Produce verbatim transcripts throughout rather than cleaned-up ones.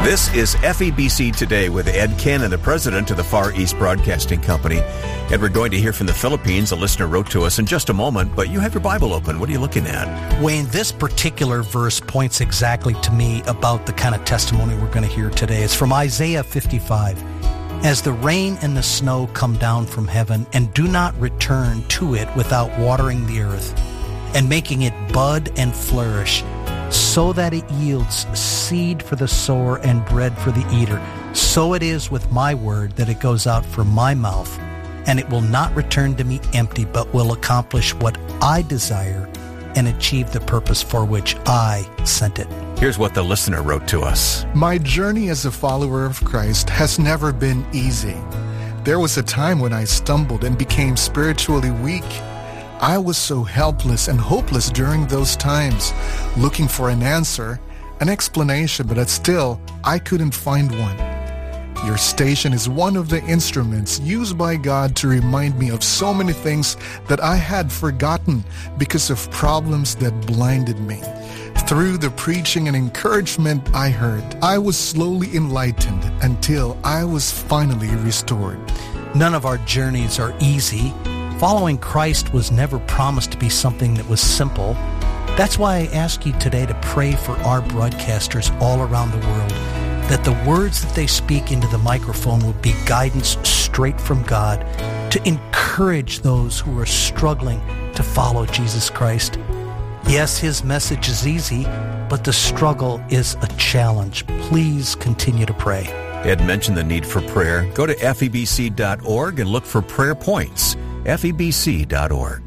This is F E B C Today with Ed Cannon, the president of the Far East Broadcasting Company. And we're going to hear from the Philippines. A listener wrote to us in just a moment, but you have your Bible open. What are you looking at? Wayne, this particular verse points exactly to me about the kind of testimony we're going to hear today. It's from Isaiah fifty-five. As the rain and the snow come down from heaven and do not return to it without watering the earth and making it bud and flourish, so that it yields seed for the sower and bread for the eater, so it is with my word that it goes out from my mouth, and it will not return to me empty, but will accomplish what I desire and achieve the purpose for which I sent it. Here's what the listener wrote to us. My journey as a follower of Christ has never been easy. There was a time when I stumbled and became spiritually weak. I was so helpless and hopeless during those times, looking for an answer, an explanation, but still, I couldn't find one. Your station is one of the instruments used by God to remind me of so many things that I had forgotten because of problems that blinded me. Through the preaching and encouragement I heard, I was slowly enlightened until I was finally restored. None of our journeys are easy. Following Christ was never promised to be something that was simple. That's why I ask you today to pray for our broadcasters all around the world, that the words that they speak into the microphone will be guidance straight from God to encourage those who are struggling to follow Jesus Christ. Yes, his message is easy, but the struggle is a challenge. Please continue to pray. Ed mentioned the need for prayer. Go to F E B C dot org and look for prayer points. F E B C dot org.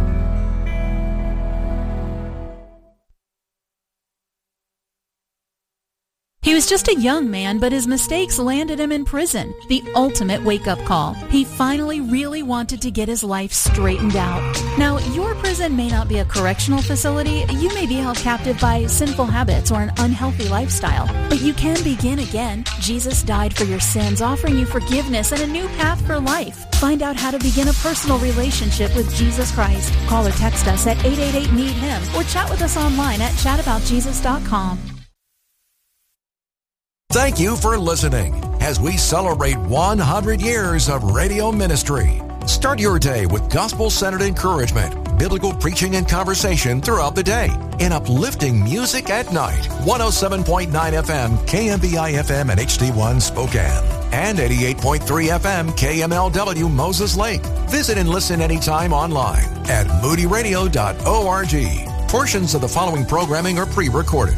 He was just a young man, but his mistakes landed him in prison. The ultimate wake-up call. He finally really wanted to get his life straightened out. Now, your prison may not be a correctional facility. You may be held captive by sinful habits or an unhealthy lifestyle. But you can begin again. Jesus died for your sins, offering you forgiveness and a new path for life. Find out how to begin a personal relationship with Jesus Christ. Call or text us at eight eight eight, need him or chat with us online at chat about jesus dot com. Thank you for listening as we celebrate one hundred years of radio ministry. Start your day with gospel-centered encouragement, biblical preaching and conversation throughout the day, and uplifting music at night. one oh seven point nine F M, K M B I F M and H D one Spokane, and eighty-eight point three F M, K M L W Moses Lake. Visit and listen anytime online at moody radio dot org. Portions of the following programming are pre-recorded.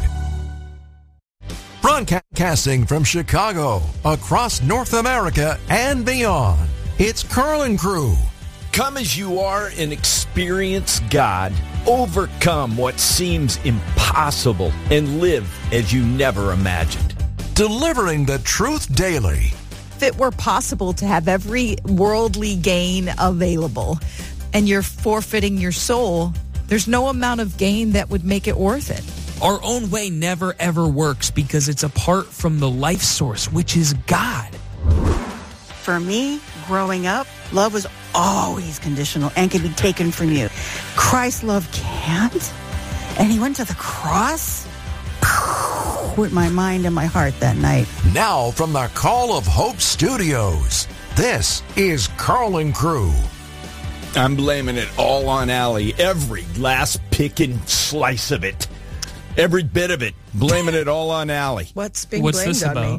Broadcasting from Chicago, across North America and beyond, it's Carl and Crew. Come as you are and experience God. Overcome what seems impossible and live as you never imagined. Delivering the truth daily. If it were possible to have every worldly gain available and you're forfeiting your soul, there's no amount of gain that would make it worth it. Our own way never, ever works because it's apart from the life source, which is God. For me, growing up, love was always conditional and can be taken from you. Christ's love can't. And he went to the cross with my mind and my heart that night. Now from the Call of Hope Studios, this is Carl and Crew. I'm blaming it all on Allie. Every last pick and slice of it. Every bit of it. Blaming it all on Allie. What's being What's blamed this on about? me?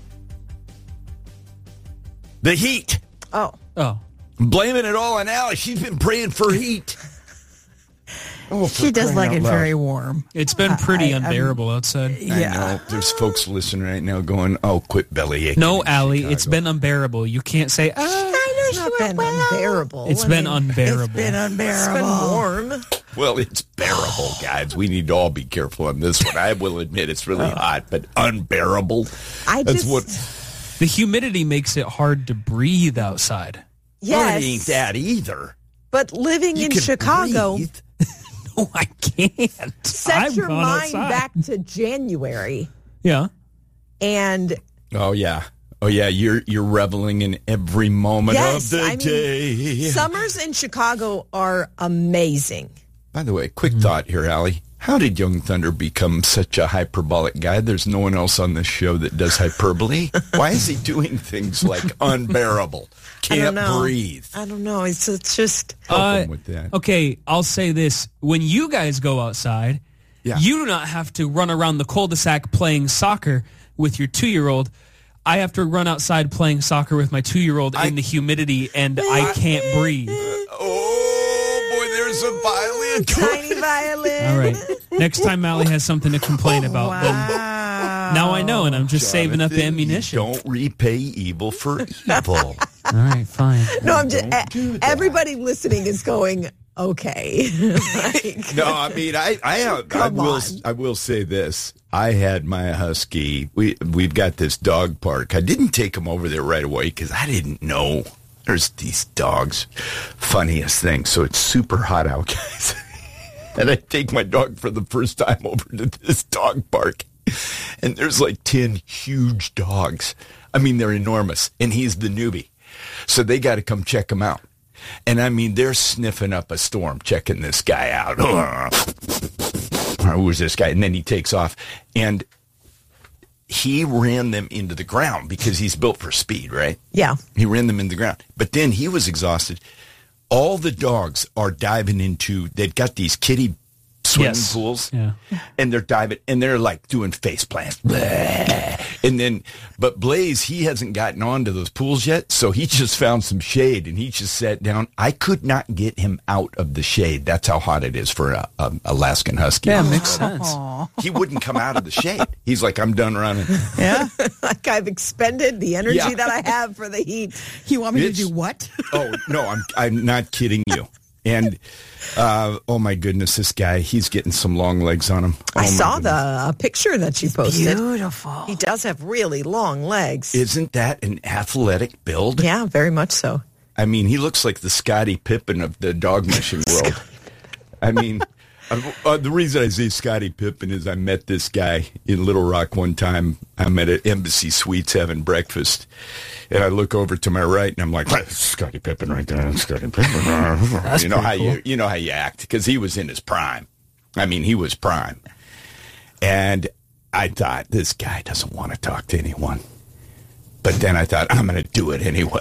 The heat. Oh. Oh. Blaming it all on Allie. She's been praying for heat. Oh, she does like it very warm. It's been pretty I, unbearable outside. Yeah. I know. There's folks listening right now going, oh, quit belly aching. No, in Allie, Chicago. it's been unbearable. You can't say, ah. It's not been unbearable. It's I been mean, unbearable. It's been unbearable. It's been warm. Well, it's bearable, guys. We need to all be careful on this one. I will admit it's really hot, but unbearable. I That's just, what. The humidity makes it hard to breathe outside. Yes. Well, it ain't that either. But living You in can Chicago, breathe. No, I can't. set I've your gone mind outside. back to January. Yeah. And Oh, yeah. Oh, yeah, you're you're reveling in every moment yes, of the I mean, day. summers in Chicago are amazing. By the way, quick thought here, Allie. How did Young Thunder become such a hyperbolic guy? There's no one else on this show that does hyperbole. Why is he doing things like unbearable? Can't breathe. I don't know. It's, it's just... Help Uh, him with that. Okay, I'll say this. When you guys go outside, Yeah. you do not have to run around the cul-de-sac playing soccer with your two-year-old. I have to run outside playing soccer with my two-year-old I- in the humidity, and I can't breathe. Oh, boy, there's a violin. Tiny violin. All right. Next time Allie has something to complain about, then Wow. now I know, and I'm just saving up Jonathan, ammunition. Don't repay evil for evil. All right, fine. No, I'm just... Don't do e- that. everybody listening is going, okay. Like, No, I mean, I, I, I Come will, on. I will say this. I had my husky. We, we've got this dog park. I didn't take him over there right away because I didn't know. There's these dogs, funniest thing. So it's super hot out, guys. And I take my dog for the first time over to this dog park. And there's like ten huge dogs. I mean, they're enormous. And he's the newbie. So they got to come check him out. And I mean, they're sniffing up a storm, checking this guy out. Who's this guy? And then he takes off. And he ran them into the ground because he's built for speed, right? yeah. He ran them in the ground. But then he was exhausted. All the dogs are diving into, they've got these kiddie swimming Yes. pools. Yeah. And they're diving, and they're like doing face plants. And then, but Blaze, he hasn't gotten onto those pools yet, so he just found some shade, and he just sat down. I could not get him out of the shade. That's how hot it is for a, a Alaskan Husky. Yeah, makes sense. He wouldn't come out of the shade. He's like, I'm done running. Yeah. Like I've expended the energy Yeah. that I have for the heat. You want me It's- to do what? Oh, no, I'm I'm not kidding you. And, uh, oh, my goodness, this guy, he's getting some long legs on him. Oh, I my saw goodness. the uh, picture that you posted. Beautiful. He does have really long legs. Isn't that an athletic build? Yeah, very much so. I mean, he looks like the Scottie Pippen of the dog mushing world. I mean, uh, uh, the reason I say Scottie Pippen is I met this guy in Little Rock one time. I'm at an Embassy Suites having breakfast, and I look over to my right, and I'm like, Scottie Pippen right there, Scottie Pippen. That's you know how pretty you cool. you know how you act because he was in his prime. I mean, he was prime, and I thought this guy doesn't want to talk to anyone. But then I thought, I'm going to do it anyway.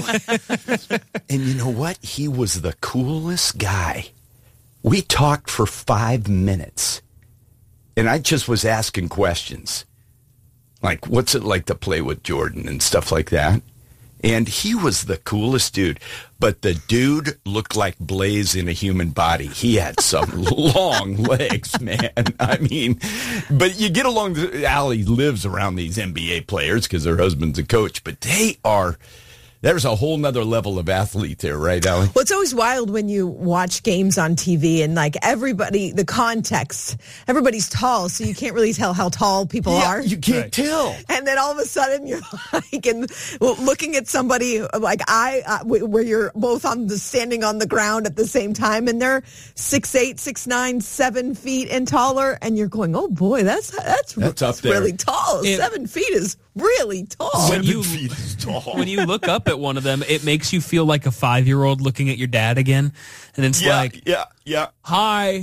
And you know what? He was the coolest guy. We talked for five minutes. And I just was asking questions. Like, what's it like to play with Jordan and stuff like that? And he was the coolest dude. But the dude looked like Blaze in a human body. He had some long legs, man. I mean, but you get along. Allie lives around these N B A players because her husband's a coach. But they are, there's a whole nother level of athlete there, right, Allie? Well, it's always wild when you watch games on T V and like everybody, the context, everybody's tall, so you can't really tell how tall people Yeah, are. you can't Right. tell. And then all of a sudden you're like, and well, looking at somebody like I, uh, w- where you're both on the standing on the ground at the same time, and they're six eight, six nine, seven feet and taller, and you're going, oh boy, that's that's, That's up there. really tall. It- Seven feet is really tall. When you- Seven feet is tall. When you look up at one of them, it makes you feel like a five-year-old looking at your dad again. And it's yeah, like, yeah, yeah. hi.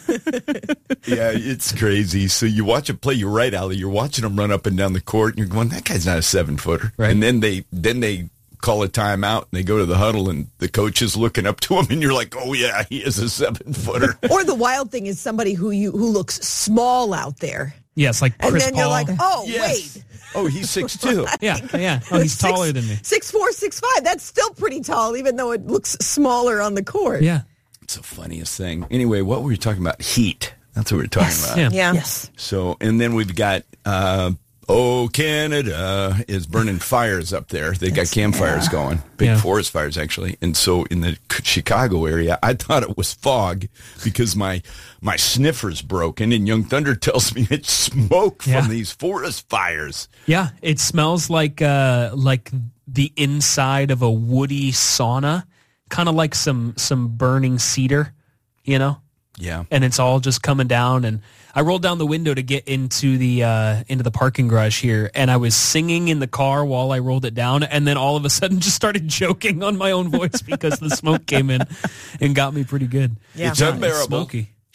Yeah, it's crazy. So you watch him play. You're right, Allie. You're watching him run up and down the court, and you're going, "That guy's not a seven footer." Right. And then they then they call a timeout, and they go to the huddle, and the coach is looking up to him, and you're like, "Oh yeah, he is a seven footer." Or the wild thing is somebody who you who looks small out there. Yes, like And Chris then Paul. you're like, oh, Yes. wait. Oh, he's six two. yeah, yeah. Oh, he's Six- taller than me. Six four, six five. That's still pretty tall, even though it looks smaller on the court. Yeah. It's the funniest thing. Anyway, what were we talking about? Heat. That's what we were talking about. Yeah. Yeah. Yes. So, and then we've got, uh, oh, Canada is burning fires up there. They got campfires going, big Yeah. forest fires, actually. And so in the C- Chicago area, I thought it was fog because my my sniffer's broken, and Young Thunder tells me it's smoke from Yeah. these forest fires. Yeah, it smells like uh, like the inside of a woody sauna, kind of like some some burning cedar, you know. Yeah. And it's all just coming down. And I rolled down the window to get into the uh, into the parking garage here, and I was singing in the car while I rolled it down, and then all of a sudden just started joking on my own voice because the smoke came in and got me pretty good. Yeah. It's Yeah, unbearable. smoky.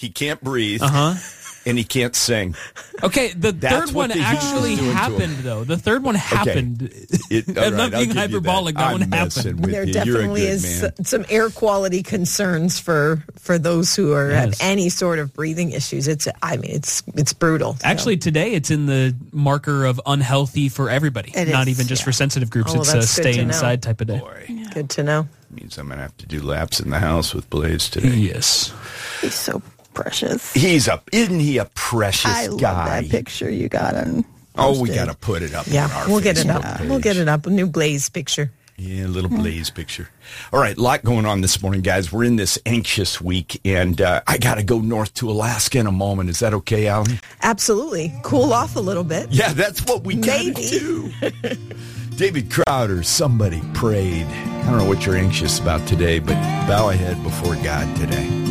he can't breathe, Uh-huh. and he can't sing. Okay, the That's third what one the heat was actually doing to him. happened, though. The third one happened. It, all I'm right, not I'll being give you hyperbolic. That, I'm one messing happened. with There you. You're a definitely good is man. some air quality concerns for for those who are Yes. have any sort of breathing issues. It's I mean it's it's brutal. So. Actually, today it's in the marker of unhealthy for everybody, It not is, even just yeah. for sensitive groups. Oh, it's a that's good stay to know. inside type of day. Boy, Good to know. means I'm going to have to do laps in the house with Blaze today. Yes. He's so precious. He's a, isn't he a precious I love guy? that picture you got on. Oh, we posted. got to put it up. Yeah, on our we'll get it Facebook up. page. We'll get it up. A new Blaze picture. Yeah, a little Blaze picture. All right, a lot going on this morning, guys. We're in this anxious week, and uh, I got to go north to Alaska in a moment. Is that okay, Alan? Absolutely. Cool off a little bit. Yeah, that's what we got to Maybe. do. David Crowder, somebody prayed. I don't know what you're anxious about today, but bow ahead before God today.